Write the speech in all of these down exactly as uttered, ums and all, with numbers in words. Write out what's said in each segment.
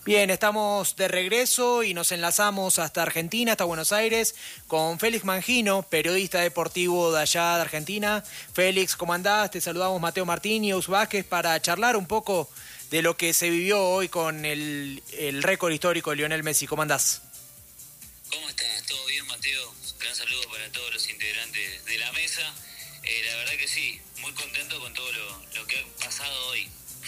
Bien, estamos de regreso y nos enlazamos hasta Argentina, hasta Buenos Aires, con Félix Mangino, periodista deportivo de allá de Argentina. Félix, ¿cómo andás? Te saludamos Mateo Martín y Eus Vázquez para charlar un poco de lo que se vivió hoy con el, el récord histórico de Lionel Messi. ¿Cómo andás? ¿Cómo estás? ¿Todo bien, Mateo? Gran saludo para todos los integrantes de la mesa. Eh, la verdad que sí, muy contento con todo lo, lo que ha pasado hoy.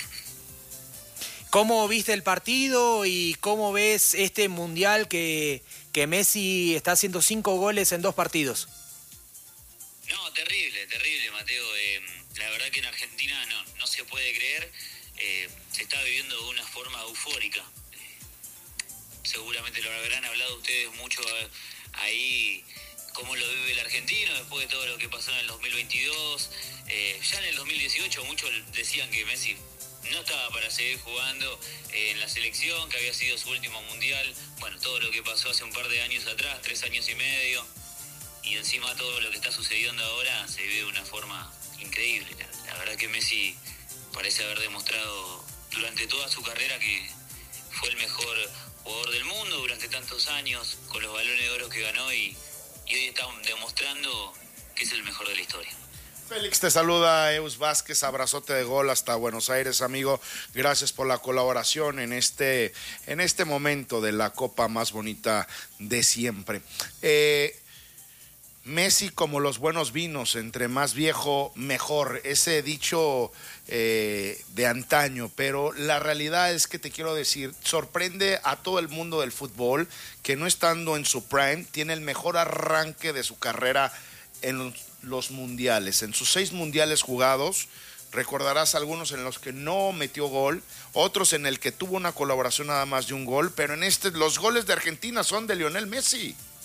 ¿Cómo viste el partido y cómo ves este mundial que, que Messi está haciendo cinco goles en dos partidos? No, terrible, terrible, Mateo. Eh, la verdad que en Argentina no, no se puede creer. Eh, se está viviendo de una forma eufórica. Eh, seguramente lo habrán hablado ustedes mucho eh, ahí, cómo lo vive el argentino después de todo lo que pasó en el dos mil veintidós. Eh, ya en el dos mil dieciocho muchos decían que Messi no estaba para seguir jugando eh, en la selección, que había sido su último mundial. Bueno, todo lo que pasó hace un par de años atrás, tres años y medio, y encima todo lo que está sucediendo ahora se vive de una forma increíble. La, la verdad que Messi parece haber demostrado durante toda su carrera que fue el mejor jugador del mundo durante tantos años, con los balones de oro que ganó, y, y hoy está demostrando que es el mejor de la historia. Félix, te saluda Eus Vázquez, abrazote de gol hasta Buenos Aires, amigo. Gracias por la colaboración en este, en este momento de la copa más bonita de siempre. Eh, Messi como los buenos vinos, entre más viejo, mejor. Ese dicho eh, de antaño, pero la realidad es que te quiero decir, sorprende a todo el mundo del fútbol que no estando en su prime, tiene el mejor arranque de su carrera en los los mundiales. En sus seis mundiales jugados, recordarás algunos en los que no metió gol, otros en el que tuvo una colaboración nada más de un gol, pero en este los goles de Argentina son de Lionel Messi.